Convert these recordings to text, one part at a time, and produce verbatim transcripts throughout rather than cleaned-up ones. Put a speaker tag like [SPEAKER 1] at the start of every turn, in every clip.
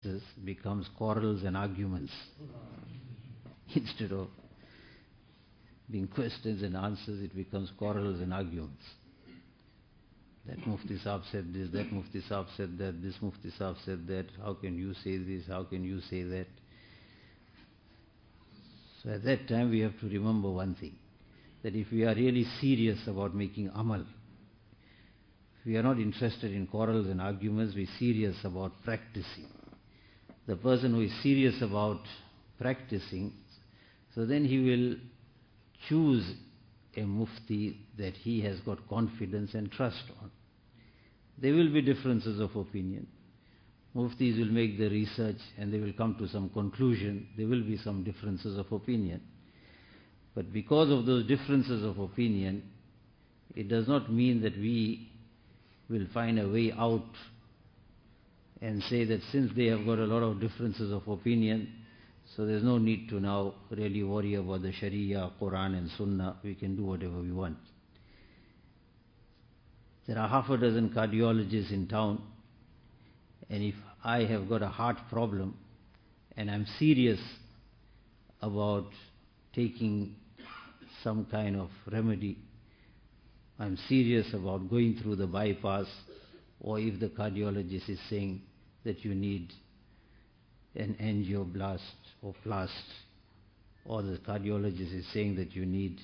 [SPEAKER 1] protesters becomes quarrels and arguments. Instead of being questions and answers, it becomes quarrels and arguments. That Mufti Sahib said this, that Mufti Sahib said that, this Mufti Sahib said that, how can you say this, how can you say that? So at that time we have to remember one thing, that if we are really serious about making amal, if we are not interested in quarrels and arguments, we are serious about practicing. The person who is serious about practicing, so then he will choose a mufti that he has got confidence and trust on. There will be differences of opinion. Muftis will make the research and they will come to some conclusion. There will be some differences of opinion. But because of those differences of opinion, it does not mean that we will find a way out and say that since they have got a lot of differences of opinion, so there's no need to now really worry about the Sharia, Quran and Sunnah. We can do whatever we want. There are half a dozen cardiologists in town, and if I have got a heart problem and I'm serious about taking some kind of remedy, I'm serious about going through the bypass, or if the cardiologist is saying that you need an angioblast or plast, or the cardiologist is saying that you need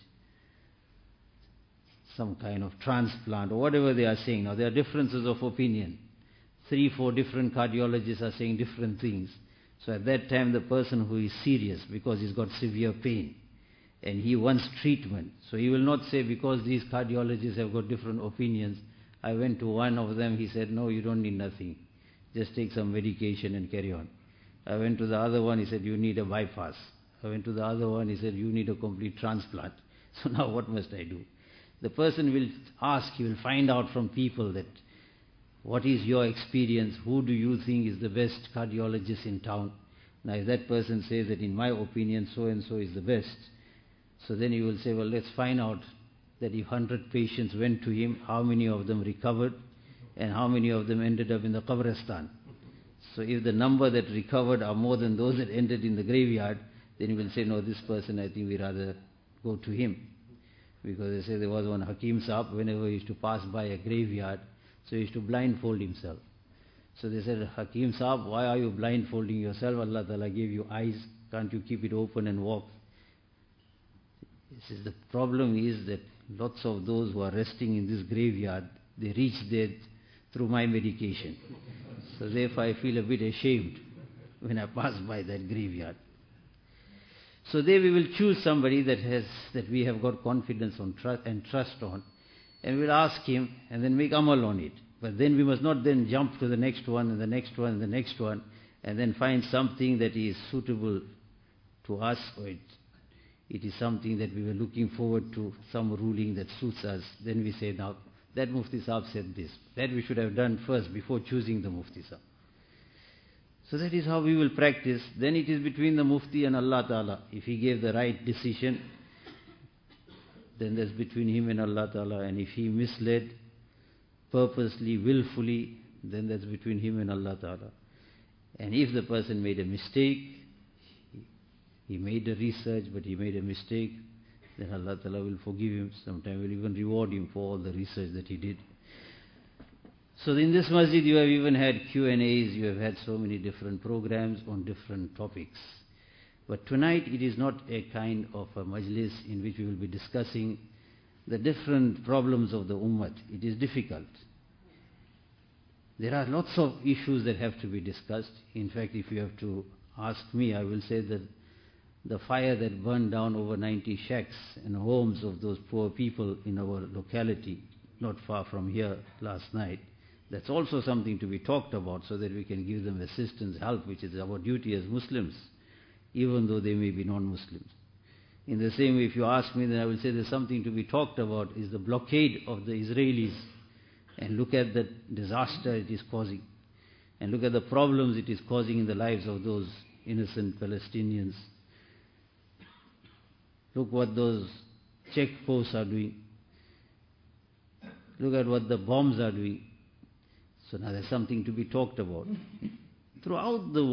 [SPEAKER 1] some kind of transplant, or whatever they are saying. Now there are differences of opinion. Three, four different cardiologists are saying different things. So at that time the person who is serious because he's got severe pain and he wants treatment, so he will not say, because these cardiologists have got different opinions, I went to one of them, he said, no, you don't need nothing, just take some medication and carry on. I went to the other one, he said, you need a bypass. I went to the other one, he said, you need a complete transplant. So now what must I do? The person will ask, he will find out from people that, what is your experience? Who do you think is the best cardiologist in town? Now if that person says that in my opinion so and so is the best, so then you will say, well, let's find out that if one hundred patients went to him, how many of them recovered and how many of them ended up in the Qabristan. So if the number that recovered are more than those that ended in the graveyard, then you will say, no, this person, I think we rather go to him. Because they say there was one Hakim Sahib, whenever he used to pass by a graveyard, so he used to blindfold himself. So they said, Hakim Sahib, why are you blindfolding yourself? Allah Ta'ala gave you eyes, can't you keep it open and walk? He says, the problem is that lots of those who are resting in this graveyard, they reach there through my medication. So therefore I feel a bit ashamed when I pass by that graveyard. So there we will choose somebody that has that we have got confidence on trust and trust on, and we'll ask him and then make amal on it. But then we must not then jump to the next one and the next one and the next one and then find something that is suitable to us, or it, it is something that we were looking forward to, some ruling that suits us. Then we say, now that Mufti Sahib said this. That we should have done first before choosing the Mufti Sahib. So that is how we will practice. Then it is between the Mufti and Allah Ta'ala. If he gave the right decision, then that's between him and Allah Ta'ala. And if he misled purposely, willfully, then that's between him and Allah Ta'ala. And if the person made a mistake, he made a research but he made a mistake, then Allah Ta'ala will forgive him. Sometimes will even reward him for all the research that he did. So in this masjid you have even had Q and A's, you have had so many different programs on different topics. But tonight it is not a kind of a majlis in which we will be discussing the different problems of the ummah. It is difficult. There are lots of issues that have to be discussed. In fact, if you have to ask me, I will say that the fire that burned down over ninety shacks and homes of those poor people in our locality, not far from here last night, that's also something to be talked about so that we can give them assistance, help, which is our duty as Muslims, even though they may be non-Muslims. In the same way, if you ask me, then I will say there's something to be talked about, is the blockade of the Israelis. And look at the disaster it is causing. And look at the problems it is causing in the lives of those innocent Palestinians. Look what those checkposts are doing. Look at what the bombs are doing. So now there's something to be talked about. Throughout the